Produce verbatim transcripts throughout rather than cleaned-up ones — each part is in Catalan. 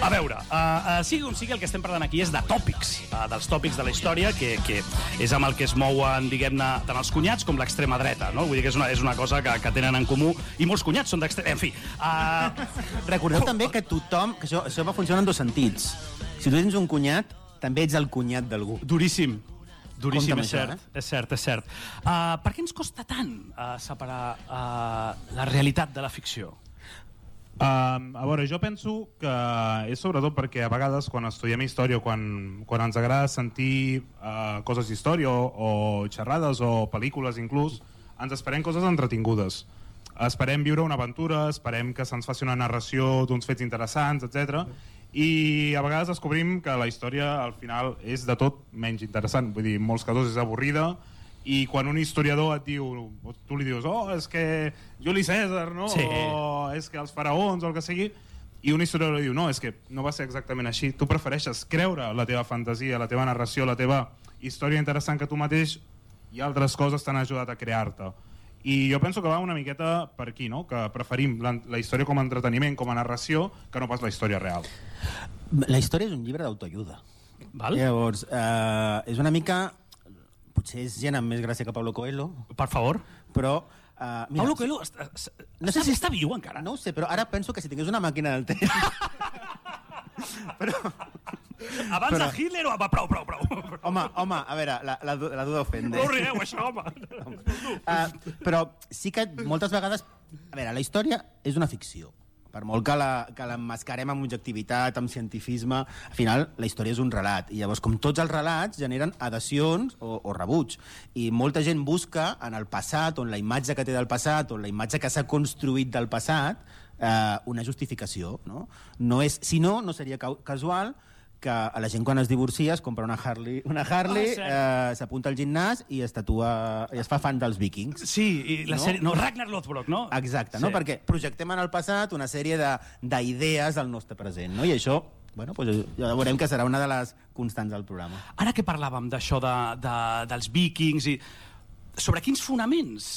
A veure, uh, uh, sigui on sigui, el que estem parlant aquí és de tòpics, uh, dels tòpics de la història, que, que és amb el que es mouen, diguem-ne, tant els cunyats com l'extrema dreta, no? Vull dir que és una, és una cosa que, que tenen en comú, i molts cunyats són d'extrema... En fi... Uh... Recordeu també que tothom... que això, això va funcionar en dos sentits. Si tu tens un cunyat, també ets el cunyat d'algú. Duríssim. Duríssim, és això, cert, eh? és cert, és cert. Uh, per què ens costa tant uh, separar uh, la realitat de la ficció? Um, a veure, jo penso que és sobretot perquè a vegades quan estudiem història, quan, quan ens agrada sentir uh, coses d'història o, o xerrades o pel·lícules inclús, ens esperem coses entretingudes. Esperem viure una aventura, esperem que se'ns faci una narració d'uns fets interessants, etcètera. I a vegades descobrim que la història al final és de tot menys interessant. Vull dir, en molts casos és avorrida, i quan un historiador et diu, tu li dius, oh, és que Juli Cèsar, no? Sí. O és que els faraons o el que sigui, i un historiador diu, no, és que no va ser exactament així. Tu prefereixes creure la teva fantasia, la teva narració, la teva història interessant que tu mateix, i altres coses t'han ajudat a crear-te. I jo penso que va una miqueta per aquí, no? Que preferim la, la història com a entreteniment, com a narració, que no pas la història real. La història és un llibre d'autoajuda. Val? Llavors, eh, és una mica... Potser és gent amb més gràcia que Paulo Coelho. Per favor. Però... Uh, mira, Paulo Coelho està, no sé si està viu encara. No ho sé, però ara penso que si tingués una màquina del temps... però... Abans però... de Hitler o... Prou, prou, prou. Home, home, a veure, la, la, la duda ofende. No rigueu, això, home. Uh, però sí que moltes vegades... A veure, la història és una ficció. Per molt que la, que l'emmascarem amb objectivitat, amb cientifisme, al final la història és un relat. I llavors, com tots els relats, generen adhesions o, o rebuig. I molta gent busca en el passat, on la imatge que té del passat, on la imatge que s'ha construït del passat, eh, una justificació. No? No és, si no, no seria casual que a la gent quan es divorcia es compra una Harley, una Harley oh, eh, s'apunta al gimnàs i es tatua, i es fa fan dels vikings. Sí, i la no? sèrie... No, Ragnar Lothbrok, no? Exacte, sí. No? Perquè projectem en el passat una sèrie d'idees del nostre present, no? I això, bueno, pues, ja veurem que serà una de les constants del programa. Ara que parlàvem d'això de, de, dels vikings i... Sobre quins fonaments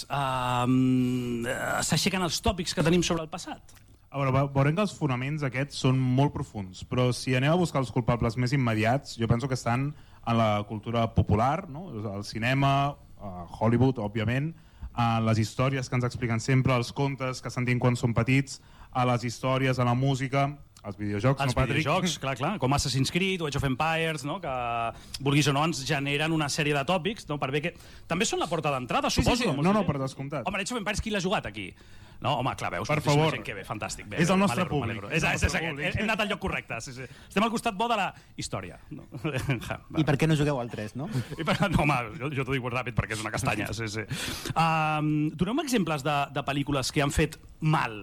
eh, s'aixequen els tòpics que tenim sobre el passat? A veure, veurem que els fonaments aquests són molt profuns, però si anem a buscar els culpables més immediats, jo penso que estan en la cultura popular, no? El cinema, a Hollywood, òbviament, a les històries que ens expliquen sempre, els contes que sentim quan som petits, a les històries, a la música, als videojocs, els no, Patrick? Els videojocs, clar, clar, com Assassin's Creed o Age of Empires, no? Que, vulguis o no, ens generen una sèrie de tòpics, no? Per bé que... També són la porta d'entrada, sí, suposo. Sí, sí. No, no, per descomptat. Home, Age of Empires, qui l'ha jugat aquí? No, home, clar, veus, per favor. gent que ve, fantàstic. Bé, és el nostre m'alegro, públic. És, és, és, és, és, hem anat al lloc correcte. Sí, sí. Estem al costat bo de la història. No? I per què no jugueu al tres, no? I per, no, home, jo, jo t'ho dic molt ràpid perquè és una castanya. Sí, sí. Um, Doneu-me exemples de, de pel·lícules que han fet mal.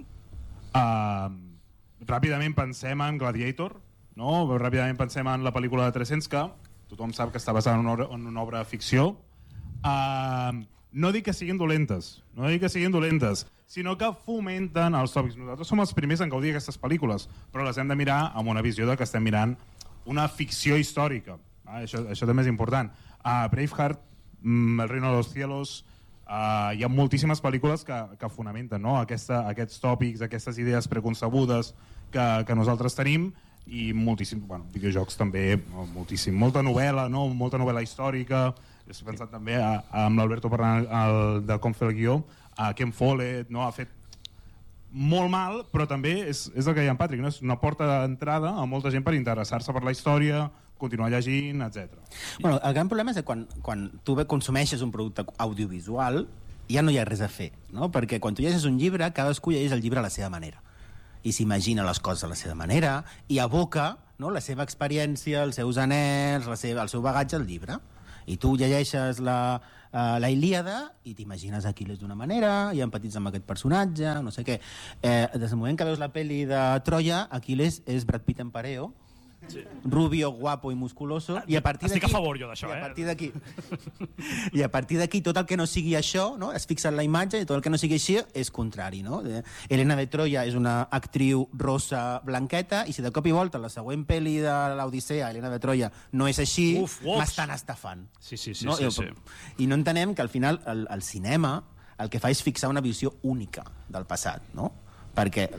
Uh, ràpidament pensem en Gladiator, no? Ràpidament pensem en la pel·lícula de tres-cents, que tothom sap que està basada en una obra, en una obra de ficció. Uh, no dic que siguin dolentes, no dic que siguin dolentes, sinó que fomenten els tòpics. Nosaltres som els primers en gaudir d'aquestes pel·lícules, però les hem de mirar amb una visió de que estem mirant una ficció històrica. Ah, això, això també és important. Uh, Braveheart, mm, El reino de los cielos, uh, hi ha moltíssimes pel·lícules que, que fonamenten, no? Aquesta, aquests tòpics, aquestes idees preconcebudes que, que nosaltres tenim, i moltíssim, bueno, videojocs també, moltíssim, molta novel·la, no? Molta novel·la històrica. Estic pensant també a, a, amb l'Alberto parlant el, de com fer el guió, a Ken Follett, no? Ha fet molt mal, però també és, és el que deia en Patrick, no? És una porta d'entrada a molta gent per interessar-se per la història, continuar llegint, etcètera. Bueno, el gran problema és que quan, quan tu consumeixes un producte audiovisual ja no hi ha res a fer, no? Perquè quan tu llegeixes un llibre, cadascú llegeix el llibre a la seva manera i s'imagina les coses a la seva manera i aboca, no? La seva experiència, els seus anhels, la seva, el seu bagatge al llibre. I tu llegeixes la, uh, la Ilíada i t'imagines Aquiles d'una manera i empatitzes amb aquest personatge, no sé què. Eh, des del moment que veus la pel·li de Troia, Aquiles és Brad Pitt en pareo, sí. Rubio, guapo i musculoso, i a partir d'aquí... Estic a favor jo d'això, eh? I a partir d'aquí... I a partir d'aquí tot el que no sigui això, no? Es fixa en la imatge, i tot el que no sigui així és contrari, no? Helena de Troia és una actriu rossa blanqueta, i si de cop i volta la següent pel·li de l'Odissea, Helena de Troia, no és així, m'estan estafant. Sí, sí, sí, no? sí, I, sí. I no entenem que al final el, el cinema el que fa és fixar una visió única del passat, no? Perquè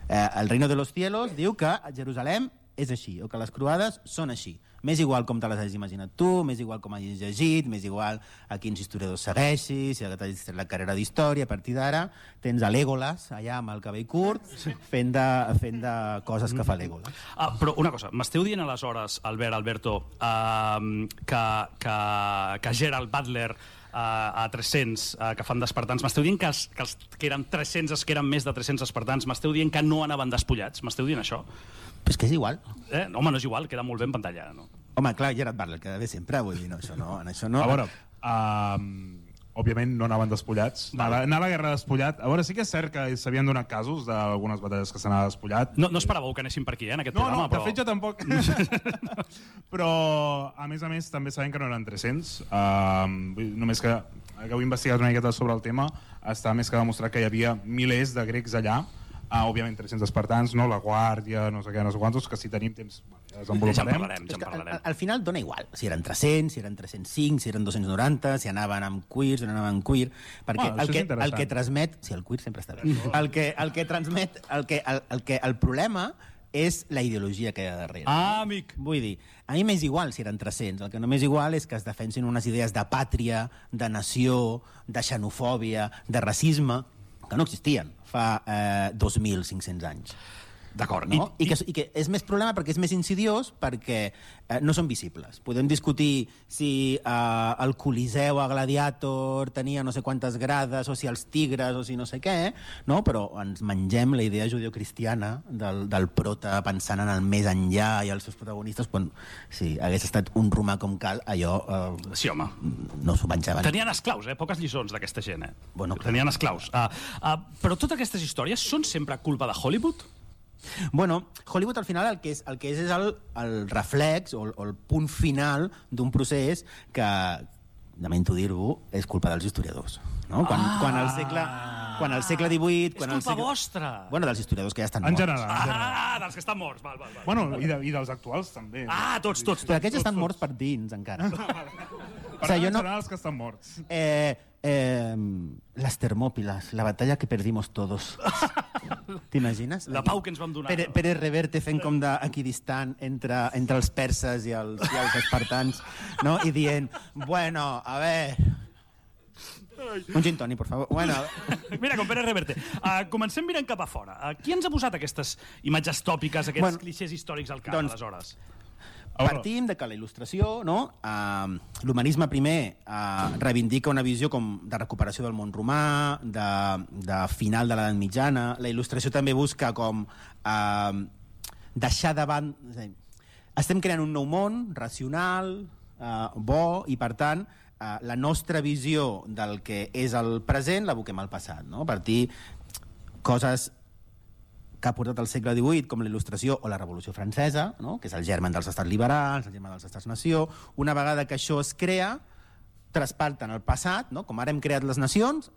Eh, el Reino de los Cielos diu que Jerusalem és així, o que les croades són així. M'és igual com te les hagis imaginat tu, m'és igual com hagis llegit, m'és igual a quins historiadors segueixis, si t'hagis tret la carrera d'història, a partir d'ara tens a Legolas, allà amb el cabell curt, fent de, fent de coses que fa Legolas. Ah, però una cosa, m'esteu dient aleshores, Albert, Alberto, uh, que, que, que Gerald Butler Uh, a tres-cents uh, que fan d'espartans, m'esteu dient que, els, que, els, que eren tres-cents, que eren més de tres-cents espartans, m'esteu dient que no anaven despullats? M'esteu dient això? Però és que és igual. Eh? Home, no és igual, queda molt bé en pantalla, no? Home, clar, Gerard Butler queda bé sempre, vull dir, no, això no, en això no... A veure, uh, òbviament no anaven despullats. Anar, anar a la guerra despullat. A veure, sí que és cert que s'havien donat casos d'algunes batalles que s'anava despullat. No, no esperàveu que anéssim per aquí, eh, en aquest no, programa, no, de però... fet jo tampoc. Però, a més a més, també sabem que no eren tres-cents. Uh, només que, que heu investigat una miqueta sobre el tema, està més que demostrat que hi havia milers de grecs allà. Uh, òbviament tres-cents espartans, no? La guàrdia, no sé què, no sé quantos, que si tenim temps ja desenvoluparem. Ja en parlarem, ja en parlarem. Al, al final dona igual, si eren tres-cents, si eren tres-cents cinc, si eren dos-cents noranta, si anaven amb cuir, si anaven amb cuir, perquè Bueno, el, que, això és el que transmet... Sí, el cuir sempre està bé. El que, el que transmet... El, que, el, el, que, el problema és la ideologia que hi ha darrere. Ah, amic! Vull dir, a mi m'és igual si eren tres-cents, el que no m'és igual és que es defensin unes idees de pàtria, de nació, de xenofòbia, de racisme, que no existien fa eh, dos mil cinc-cents anys. D'acord. No? I, I, que, I que és més problema perquè és més insidiós, perquè eh, no són visibles. Podem discutir si eh, el Coliseu a Gladiator tenia no sé quantes grades, o si els tigres, o si no sé què, no? Però ens mengem la idea judeocristiana del, del prota pensant en el més enllà i els seus protagonistes, quan si hagués estat un romà com cal, allò eh, Sí, home. no s'ho menjaven. Tenien esclaus, eh? Poques lliçons d'aquesta gent, eh? Bueno, clar. Tenien esclaus. Uh, uh, però totes aquestes històries són sempre culpa de Hollywood? Bueno, Hollywood al final el que és, el que és, és el, el reflex o el, o el punt final d'un procés que, lamento dir-ho, és culpa dels historiadors. No? Quan, Ah! quan, al segle, quan al segle divuit... És Quan al culpa segle... vostra! Bueno, dels historiadors que ja estan En morts. general, en general. Ah, dels que estan morts, val, val, val. Bueno, i, de, i dels actuals també. Ah, tots, tots, Però tots. aquests estan tots. morts per dins, encara. Per o sigui, tant, jo en no- general els que estan morts. Eh, eh, las Termópilas, la batalla que perdimos todos. T'imagines? La pau que ens vam donar. Pere, Pere Reverte fent com d'equidistant entre, entre els perses i els, i els espartans, no? I dient, bueno, a ver... Un gin tònic, por favor. Bueno, Mira, com Pere Reverte. Uh, comencem mirant cap a fora. Uh, qui ens ha posat aquestes imatges tòpiques, aquests Bueno, clixés històrics al cap, doncs- aleshores? A veure, partim de que la il·lustració, no? Uh, l'humanisme primer uh, reivindica una visió com de recuperació del món romà, de, de final de l'edat mitjana. La il·lustració també busca com uh, deixar davant... És a dir, estem creant un nou món racional, uh, bo, i per tant uh, la nostra visió del que és el present l'aboquem al passat, no? A partir coses que ha portat al segle divuit, com la il·lustració o la Revolució Francesa, no? Que és el germen dels estats liberals, el germen dels estats-nació. Una vegada que això es crea, trasparten el passat, no? Com ara hem creat les nacions,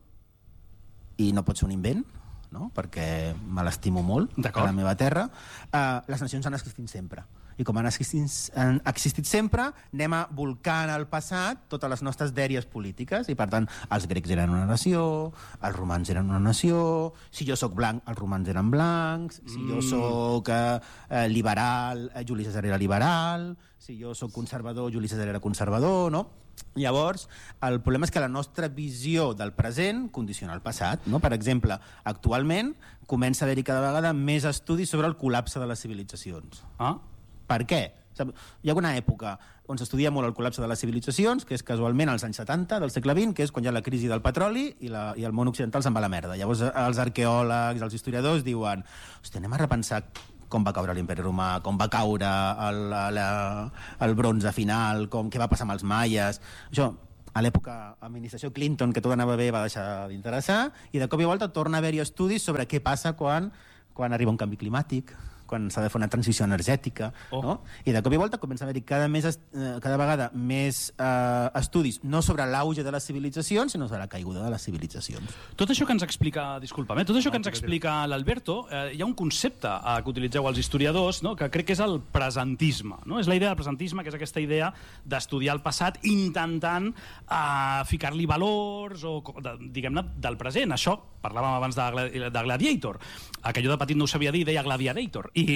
i no pot ser un invent, no? Perquè me l'estimo molt, D'acord. a la meva terra, uh, les nacions han existit sempre. I com han existit, han existit sempre, anem a volcar en el passat totes les nostres dèries polítiques, i per tant els grecs eren una nació, els romans eren una nació, si jo sóc blanc, els romans eren blancs, si jo sóc eh, liberal, eh, Juli César era liberal, si jo sóc conservador, Juli César era conservador, no? Llavors, el problema és que la nostra visió del present condiciona el passat, no? Per exemple, actualment comença a haver-hi cada vegada més estudis sobre el col·lapse de les civilitzacions. Ah? Per què? Hi ha una època on s'estudia molt el col·lapse de les civilitzacions, que és casualment als anys setanta del segle vint, que és quan hi ha la crisi del petroli i, la, i el món occidental se'n va a la merda. Llavors els arqueòlegs, els historiadors diuen, hosti, anem a repensar com va caure l'imperi romà, com va caure el, la, el bronze final, com, què va passar amb els maies... Això, a l'època administració Clinton, que tot anava bé, va deixar d'interessar, i de cop i volta torna a haver-hi estudis sobre què passa quan, quan arriba un canvi climàtic, quan s'ha de fer una transició energètica, oh. no? I de cop i volta comença a haver-hi cada, més, eh, cada vegada més eh, estudis, no sobre l'auge de les civilitzacions, sinó sobre la caiguda de les civilitzacions. Tot això que ens explica, disculpa'm, eh? tot això que ens explica l'Alberto, eh, hi ha un concepte eh, que utilitzeu els historiadors, no? que crec que és el presentisme. No? És la idea del presentisme, que és aquesta idea d'estudiar el passat intentant eh, ficar-li valors o, de, diguem-ne, del present. Això, parlàvem abans de, de Gladiator, eh, que jo de petit no ho sabia dir, deia Gladiator. I...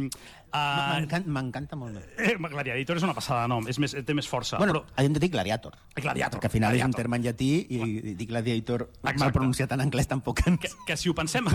Uh, M'encanta molt bé. Eh, Gladiator és una passada de nom, és més, té més força. Bueno, però... hem de dir Gladiator. Gladiator. Perquè al final gladiator. És un terme en llatí i Va. dir Gladiator Exacte. mal pronunciat en anglès tampoc ens... Que, que si ho pensem...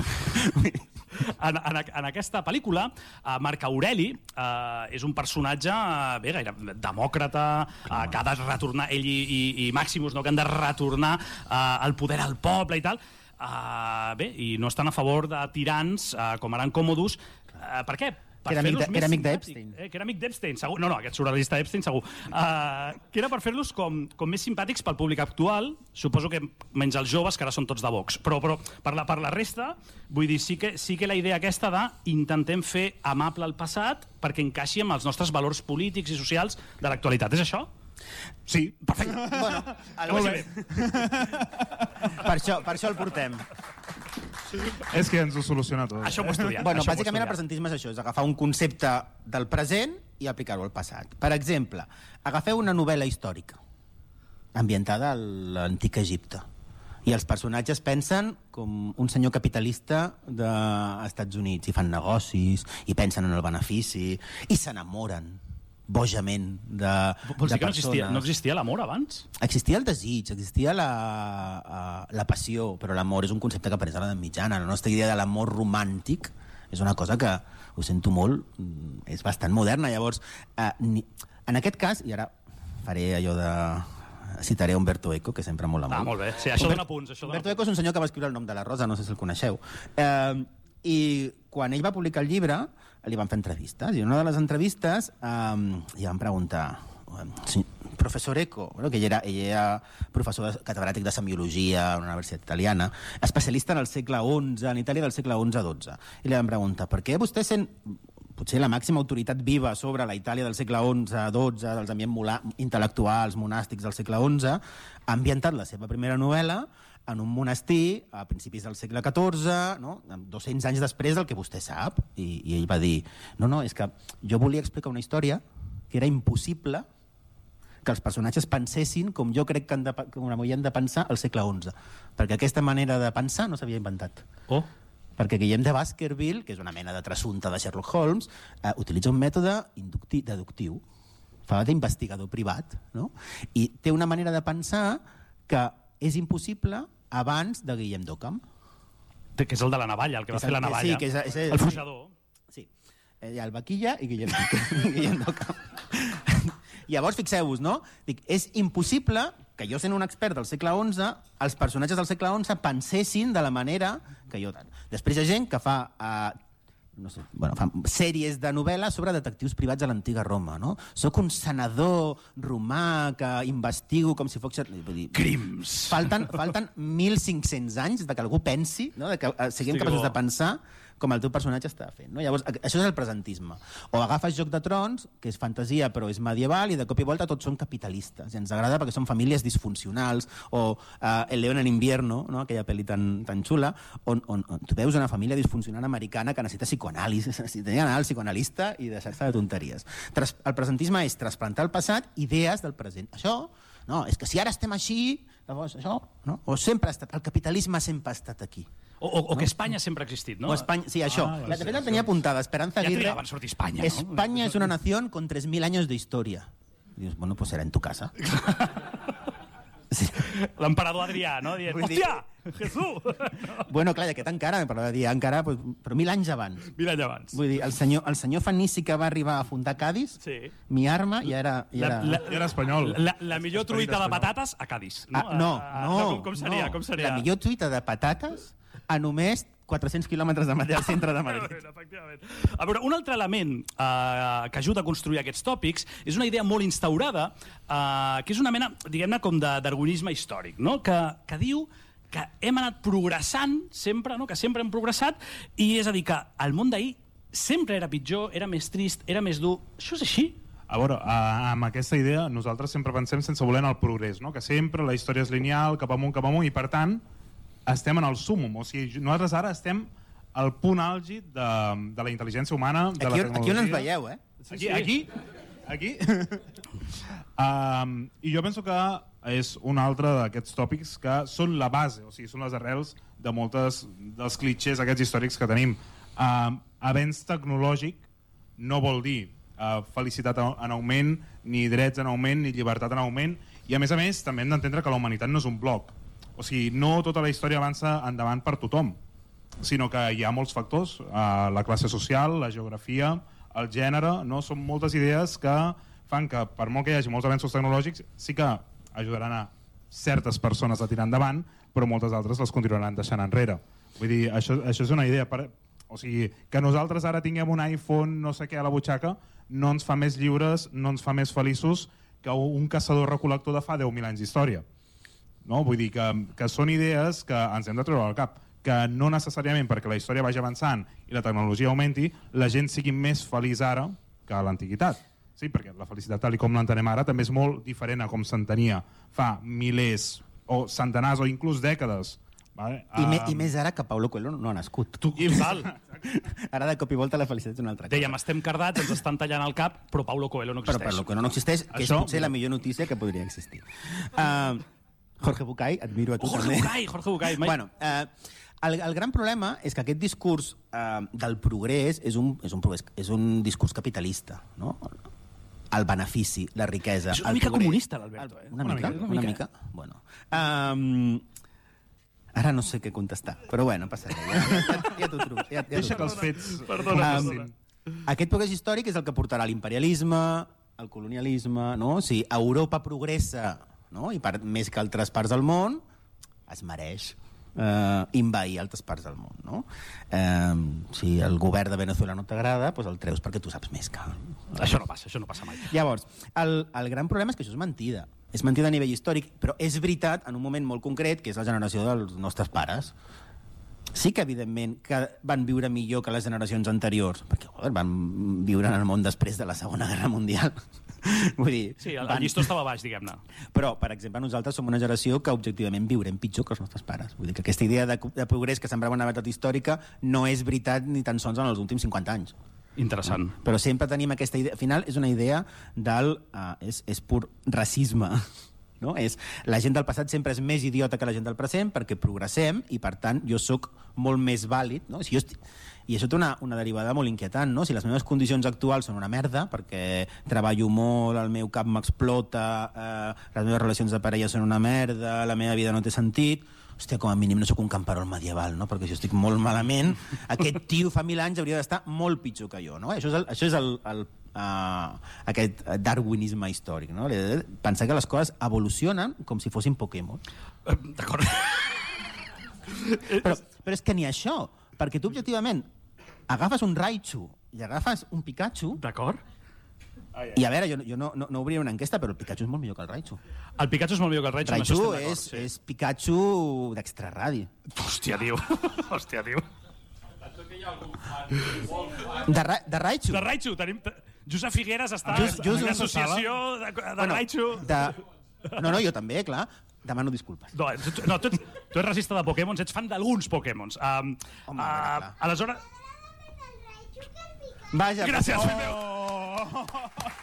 en, en, en aquesta pel·lícula, uh, Marc Aureli uh, és un personatge uh, bé, gaire demòcrata, uh, que ha de retornar, ell i, i, i Maximus, no? que han de retornar uh, el poder al poble i tal. Uh, bé, i no estan a favor de tirans uh, com Aran Còmodus. Uh, per què? Per que era amic, de, era amic d'Epstein. Eh, que era amic d'Epstein, segur. No, no, aquest surrealista Epstein, segur. Uh, que era per fer-los com, com més simpàtics pel públic actual, suposo que menys els joves, que ara són tots de Vox. Però, però per, la, per la resta, vull dir, sí que, sí que la idea aquesta de intentem fer amable el passat perquè encaixi amb els nostres valors polítics i socials de l'actualitat. És això? Sí. Perfecte. Bueno, el molt bé. per, això, per això el portem. És que ens ho soluciona tot. Això ho he estudiat. Bueno, això bàsicament el presentisme és això, és agafar un concepte del present i aplicar-ho al passat. Per exemple, agafeu una novel·la històrica ambientada a l'antic Egipte i els personatges pensen com un senyor capitalista dels Estats Units i fan negocis i pensen en el benefici i s'enamoren bojament de, Vols de dir que no persones. existia, no existia l'amor abans? Existia el desig, existia la, uh, la passió, però l'amor és un concepte que apareix a l'edat mitjana. La nostra idea de l'amor romàntic és una cosa que, ho sento molt, és bastant moderna. Llavors, uh, ni, en aquest cas, i ara faré allò de... citaré Umberto Eco, que sempre mola molt. Ah, molt bé. Sí, això dona punts. Això Umberto dona Eco és un senyor que va escriure El nom de la rosa, no sé si el coneixeu. Uh, I quan ell va publicar el llibre, li van fer entrevistes, i en una de les entrevistes um, li van preguntar um, professor Eco, bueno, que ell era, ell era professor de, catedràtic de semiologia a una universitat italiana, especialista en el segle onze, en Itàlia del segle onze dotze, i li van preguntar, per què vostè sent potser la màxima autoritat viva sobre la Itàlia del segle onze dotze, dels ambients intel·lectuals, monàstics del segle onze, ha ambientat la seva primera novel·la en un monestir a principis del segle catorze, no? dos-cents anys després del que vostè sap. I, I ell va dir, no, no, és que jo volia explicar una història que era impossible que els personatges pensessin com jo crec que han de, com havien de pensar al segle onze, perquè aquesta manera de pensar no s'havia inventat. Oh. Perquè Guillem de Baskerville, que és una mena de trasunta de Sherlock Holmes, eh, utilitza un mètode inducti- deductiu, fa d'investigador privat, no? I té una manera de pensar que és impossible abans de Guillem d'Occam. Que és el de la navalla, el que va És fer la el- navalla. sí, que és- és el- el forjador. Sí. Hi ha el Vaquilla i Guillem, Guillem d'Occam. Llavors, fixeu-vos, no? Dic, és impossible que jo, sent un expert del segle onze, els personatges del segle onze pensessin de la manera que jo... Després hi ha gent que fa... Uh, no sé, bueno, fan sèries de novel·les sobre detectius privats a l'antiga Roma, no? Soc un senador romà que investigo com si fos... Vull dir, Crims. falten, falten mil cinc-cents anys de que algú pensi, no? De que eh, siguem Estic capaços bo. de pensar com el teu personatge està fent. No? Llavors, a- això és el presentisme. O agafes Joc de Trons, que és fantasia però és medieval, i de cop i volta tots són capitalistes. I ens agrada perquè són famílies disfuncionals. O uh, El León en invierno, no? Aquella pel·li tan, tan xula, on, on, on tu veus una família disfuncional americana que necessita psicoanàlisi, necessita anar al psicoanalista i deixar-se de tonteries. Tras, el presentisme és trasplantar al passat idees del present. Això, no, és que si ara estem així, llavors això, no? O sempre ha estat, el capitalisme sempre ha estat aquí. O, o, o que Espanya sempre ha existit, no? O Espanya, sí, això. Ah, La de fet la tenia apuntada, Esperanza Ja Aguirre. trigaven a sortir Espanya, no? España es una nación con tres mil años de historia. Y dius, bueno, pues será en tu casa. Sí. L'emperador Adrià, no? Dient, Vull dir- hòstia, Jesús! Bueno, clar, d'aquest encara, per dir encara, pues, però mil anys abans. Mira allà abans. Vull dir, el senyor, el senyor Fenici que va arribar a fundar Cádiz, Sí. mi arma, ja era... Ja era... La, I era espanyol. La, la millor Esperit truita de espanyol. patates a Cádiz. No, Ah, no, Ah, no, com, com seria? no. Com seria? La millor truita de patates a només quatre-cents quilòmetres de Madrid, al centre de Madrid. Efectivament. A veure, un altre element eh, que ajuda a construir aquests tòpics és una idea molt instaurada, eh, que és una mena, diguem-ne, com de darwinisme històric, no? que, que diu que hem anat progressant sempre, no? que sempre hem progressat, i és a dir, que el món d'ahir sempre era pitjor, era més trist, era més dur. Això és així? A veure, amb aquesta idea nosaltres sempre pensem sense voler en el progrés, no? Que sempre la història és lineal, cap amunt, cap amunt, i per tant estem en el súmum. O sigui, nosaltres ara estem al punt àlgid de, de la intel·ligència humana, de aquí, la tecnologia. Aquí on ens veieu, eh? Aquí, aquí, aquí. um, I jo penso que és un altre d'aquests tòpics que són la base, o sigui, són les arrels de moltes dels clitxers aquests històrics que tenim. Um, avenç tecnològic no vol dir uh, felicitat en augment, ni drets en augment, ni llibertat en augment, i a més a més també hem d'entendre que la humanitat no és un bloc. O sigui, no tota la història avança endavant per tothom, sinó que hi ha molts factors, uh, la classe social, la geografia, el gènere, no? Són moltes idees que fan que, per molt que hi hagi molts avenços tecnològics, sí que ajudaran a certes persones a tirar endavant, però moltes altres les continuaran deixant enrere. Vull dir, això, això és una idea... Per... O sigui, que nosaltres ara tinguem un iPhone no sé què a la butxaca no ens fa més lliures, no ens fa més feliços que un caçador-recol·lector de fa deu mil anys d'història. No? Vull dir que, que són idees que ens hem de treure al cap, que no necessàriament perquè la història vagi avançant i la tecnologia augmenti, la gent sigui més feliç ara que a l'antiguitat. Sí, perquè la felicitat, tal com l'entenem ara, també és molt diferent a com s'entenia fa milers o centenars o inclús dècades. Vale? I, me, Um, I més ara que Paulo Coelho no ha nascut. Tu, i val. Ara de cop i volta la felicitat és una altra cosa. Dèiem, estem cardats, ens estan tallant el cap, però Paulo Coelho no Però existeix. Paulo Coelho no existeix, que Això- és potser la millor notícia que podria existir. Uh, Jorge Bucay, admiro a tu Jorge també. Bucay, Jorge Bucay. Mai... Bueno, eh, el, el gran problema és que aquest discurs eh, del progrés és un, és, un progrés, és un discurs capitalista, no? El benefici, la riquesa... És una el mica progrés. comunista, l'Alberto, eh? Una, Una mica, mica, una, una mica. mica. Bueno, um, ara no sé què contestar, però bueno, passa res. Ja, ja, ja t'ho trobo. Ja, ja Deixa t'ho que els trobo. fets... Perdona, Um, passin. Aquest progrés històric és el que portarà l'imperialisme, el colonialisme, no? Si Europa progressa, no? I per, més que altres parts del món, es mereix eh, invair altres parts del món, no? Eh, si el govern de Venezuela no t'agrada, doncs el treus perquè tu saps més que... Això no passa, això no passa mai. Llavors, el, el gran problema és que això és mentida. És mentida a nivell històric, però és veritat en un moment molt concret, que és la generació dels nostres pares. Sí que, evidentment, que van viure millor que les generacions anteriors, perquè joder, van viure en el món després de la Segona Guerra Mundial. Vull dir, Sí, el, van... el llistó estava baix, diguem-ne. Però, per exemple, nosaltres som una generació que objectivament viurem pitjor que els nostres pares. Vull dir que aquesta idea de, de progrés que semblava una veritat històrica no és veritat ni tan sols en els últims cinquanta anys. Interessant. Però sempre tenim aquesta idea... Al final és una idea del... Uh, és, és pur racisme. No? És, la gent del passat sempre és més idiota que la gent del present perquè progressem i, per tant, jo sóc molt més vàlid. No? Si jo estic... I això té una, una derivada molt inquietant, no? Si les meves condicions actuals són una merda, perquè treballo molt, el meu cap m'explota, eh, les meves relacions de parella són una merda, la meva vida no té sentit... Hòstia, com a mínim no sóc un camperol medieval, no? Perquè si estic molt malament, aquest tio fa mil anys hauria d'estar molt pitjor que jo, no? Això és, el, això és el, el, uh, aquest darwinisme històric, no? Pensar que les coses evolucionen com si fossin Pokémon. Eh, D'acord. Però, però és que ni això, perquè tu objectivament agafes un Raichu i agafes un Pikachu, D'acord. i a veure, jo, jo no, no, no obriré una enquesta, però el Pikachu és molt millor que el Raichu. El Pikachu és molt millor que el Raichu. en això Raichu estem d'acord, és, sí. és Pikachu d'extraradi. Hòstia, tio. Hòstia, tio. De, Ra de Raichu? De Raichu, tenim... Josep Figueres està Just- en just una en la associació de, de Bueno, Raichu. De... No, no, jo també, clar. Demano disculpes. No, tu, no tu, ets, tu ets racista de Pokémons, ets fan d'alguns Pokémons. Um, Home, uh, clar. aleshores... Vaja, Gràcies, oh! fill meu.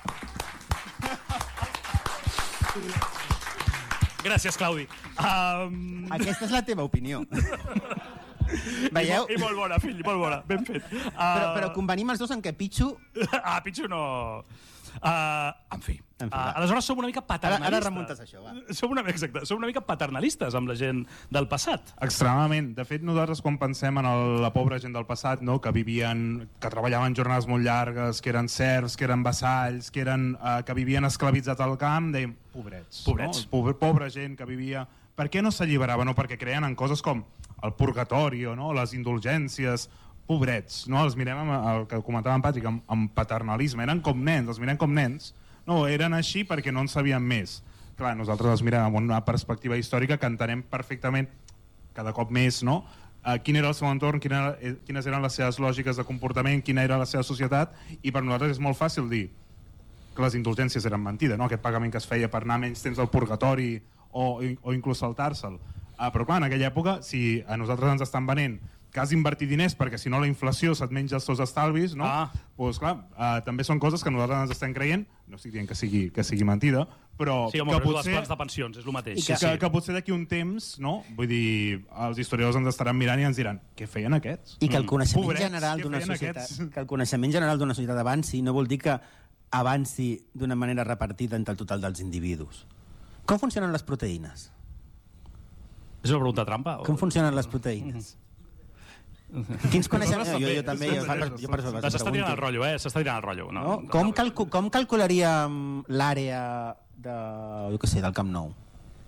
Gràcies, Claudi. Um... Aquesta és la teva opinió. Veieu? I, molt, I molt bona, fill, molt bona. Ben fet. Uh... Però, però convenim els dos en que Pichu... Ah, Pichu no... Uh, en fi. En fi, uh, va. aleshores som una mica Ara, paternalistes. ara remuntes això, va. Som una, exacte, som una mica paternalistes amb la gent del passat. Extremadament. De fet, nosaltres quan pensem en el, la pobra gent del passat, no? que vivien, que treballaven jornades molt llargues, que eren serfs, que eren vassalls, que, eren, eh, que vivien esclavitzats al camp, dèiem, pobrets. Pobrets. No? Pobre, pobra gent que vivia... Per què no s'alliberaven? No? Perquè creien en coses com el purgatori, no? Les indulgències... Pobrets, no? Els mirem, amb el que comentava en Patrick, amb, amb paternalisme. Eren com nens, els mirem com nens. No, eren així perquè no en sabien més. Clar, nosaltres els mirem amb una perspectiva històrica que entenem perfectament cada cop més, no?, uh, quin era el seu entorn, quina era, quines eren les seves lògiques de comportament, quina era la seva societat, i per nosaltres és molt fàcil dir que les indulgències eren mentida, no? Aquest pagament que es feia per anar menys temps al purgatori o, o inclús saltar-se'l. Uh, però clar, en aquella època, si a nosaltres ens estan venent que has d'invertir diners perquè si no la inflació se't menja els teus estalvis, no? Ah. Pues, clar, uh, també són coses que nosaltres ens estem creient, no estic dient que sigui, que sigui mentida, però sí, home, que però potser... les plans de pensions, és el mateix. I que, sí, sí. que, que potser d'aquí un temps, no? Vull dir, els historiadors ens estaran mirant i ens diran què feien aquests? I que el coneixement Pobrets, general què d'una feien societat, aquests? que el coneixement general d'una societat avanci no vol dir que avanci d'una manera repartida entre el total dels individus. Com funcionen les proteïnes? És una pregunta trampa? O... Com funcionen les proteïnes? Quins coneixements... Jo, jo també, jo, jo, jo per això S'està tirant el pregunto. rotllo, eh? S'està tirant el rotllo. No? No? Com, calcu com calcularíem l'àrea de, jo què sé, del Camp Nou?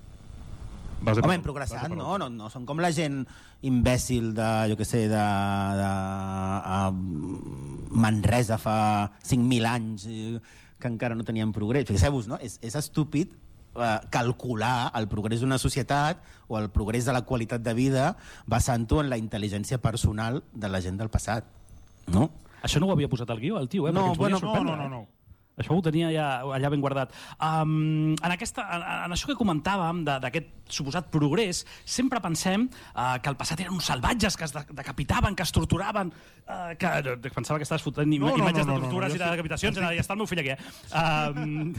Vas a Home, per- hem progressat, vas a per- no? no? No són com la gent imbècil de, jo què sé, de, de a Manresa fa cinc mil anys, eh, que encara no tenien progrés. Fixeu-vos, no? És, és estúpid eh, calcular el progrés d'una societat o el progrés de la qualitat de vida basant-ho en la intel·ligència personal de la gent del passat, no? Això no ho havia posat al guió, el tio, eh? No, Perquè ens volia bueno, no, sorprendre, no, no, no. eh? Això ho tenia ja, allà ben guardat. Um, en, aquesta, en, en això que comentàvem d'aquest suposat progrés, sempre pensem uh, que al passat eren uns salvatges que es de decapitaven, que es torturaven, uh, que pensava que estaves fotent im No, no, imatges no, no, de tortures no, no, i de decapitacions, i ja està el meu fill aquí, eh? Um,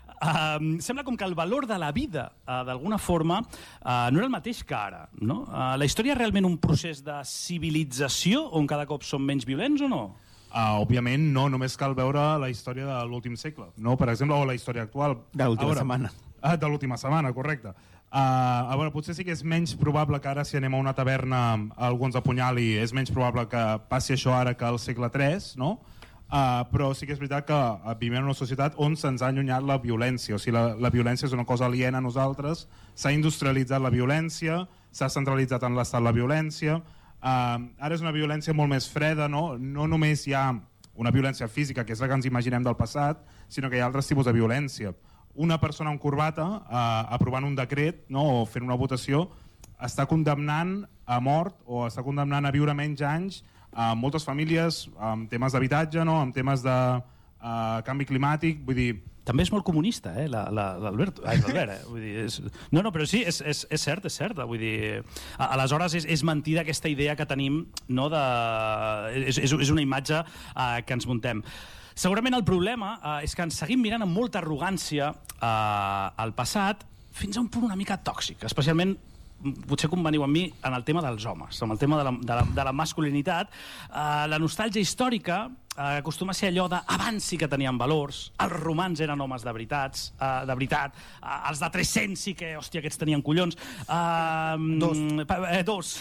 Um, sembla com que el valor de la vida, uh, d'alguna forma, uh, no era el mateix que ara. No? Uh, la història és realment un procés de civilització on cada cop som menys violents o no? Uh, òbviament no, només cal veure la història de l'últim segle, no? Per exemple, o la història actual. De l'última A veure, setmana. Ah, de l'última setmana, correcte. Uh, a veure, potser sí que és menys probable que ara, si anem a una taverna, algú ens apunyali, és menys probable que passi això ara que al segle tres, no? Uh, però sí que és veritat que uh, vivim en una societat on se'ns ha allunyat la violència, o sigui, la, la violència és una cosa aliena a nosaltres, s'ha industrialitzat la violència, s'ha centralitzat en l'estat la violència, uh, ara és una violència molt més freda, no? No només hi ha una violència física, que és la que ens imaginem del passat, sinó que hi ha altres tipus de violència. Una persona amb corbata, uh, aprovant un decret, no? O fent una votació, està condemnant a mort o està condemnant a viure menys anys a moltes famílies, amb temes d'habitatge, no? Amb temes de uh, canvi climàtic, vull dir... També és molt comunista, eh, l'Albert. Ai, l'Albert, eh? Vull dir, és... No, no, però sí, és, és, és cert, és cert. Vull dir, aleshores és, és mentida aquesta idea que tenim, no, de... És, és, és una imatge uh, que ens muntem. Segurament el problema uh, és que ens seguim mirant amb molta arrogància uh, al passat fins a un punt una mica tòxic, especialment potser conveniu amb mi en el tema dels homes, en el tema de la, de la, de la masculinitat. Uh, la nostàlgia històrica uh, acostuma a ser allò de abans sí que tenien valors, els romans eren homes de veritats, uh, de veritat, uh, els de tres-cents sí que, hòstia, aquests tenien collons. Uh, Dos. Eh, dos.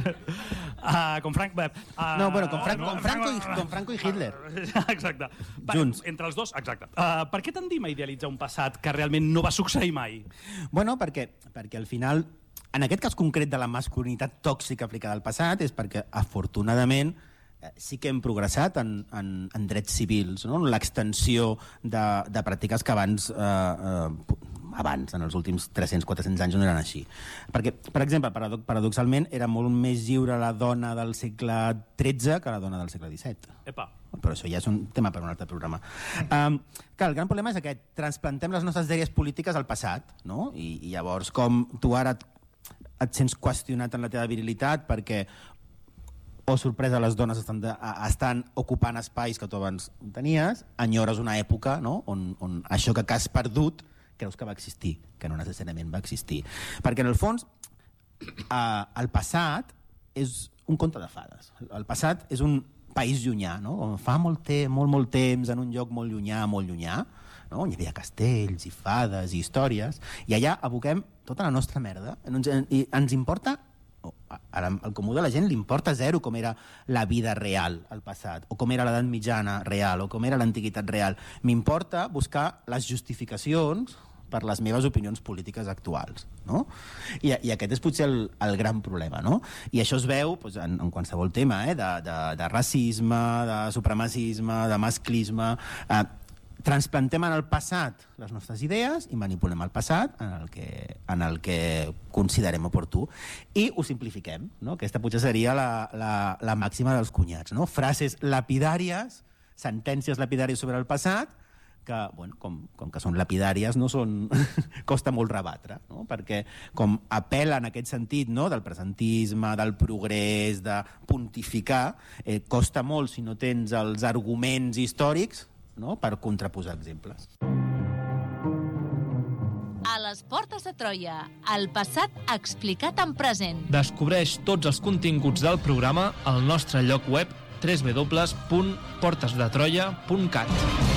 uh, com Frank... Uh, No, bueno, com, Fran no, com, Franco, i, com Franco i Hitler. Exacte. Per, Junts. entre els dos, exacte. Uh, per què tendim a idealitzar un passat que realment no va succeir mai? Bueno, perquè, perquè al final, en aquest cas concret de la masculinitat tòxica aplicada al passat, és perquè, afortunadament, eh, sí que hem progressat en, en, en drets civils, no? L'extensió de, de pràctiques que abans, eh, eh, abans, en els últims tres-cents quatre-cents anys, no eren així. Perquè, per exemple, paradox paradoxalment, era molt més lliure la dona del segle tretze que la dona del segle disset. Epa. Però això ja és un tema per un altre programa. Um, clar, el gran problema és aquest. Transplantem les nostres dèries polítiques al passat, no? I, i llavors, com tu ara et, et sents qüestionat en la teva virilitat perquè, oh sorpresa, les dones estan, de, estan ocupant espais que tu abans tenies, enyores una època, no? on, on això que has perdut creus que va existir, que no necessàriament va existir. Perquè, en el fons, eh, el passat és un conte de fades. El passat és un país llunyà, no? Fa molt, te molt, molt temps, en un lloc molt llunyà, molt llunyà, no? Hi havia castells i fades i històries, i allà aboquem tota la nostra merda. I ens importa, al comú de la gent li importa zero com era la vida real al passat, o com era l'edat mitjana real, o com era l'antiguitat real. M'importa buscar les justificacions per les meves opinions polítiques actuals, no? I, i aquest és potser el, el gran problema, no? I això es veu doncs, en, en qualsevol tema, eh? de, de, de racisme, de supremacisme, de masclisme... Eh, transplantem en el passat les nostres idees i manipulem el passat en el que, en el que considerem oportú. I ho simplifiquem, no? Aquesta potser seria la, la, la màxima dels cunyats, no? Frases lapidàries, sentències lapidàries sobre el passat, que, bueno, com, com que són lapidàries, no són... costa molt rebatre, no? Perquè com apel·la en aquest sentit, no? Del presentisme, del progrés, de pontificar, eh, costa molt si no tens els arguments històrics, no? Per contraposar exemples. A les portes de Troia, el passat explicat en present. Descobreix tots els continguts del programa al nostre lloc web w w w punt portes de troia punt cat.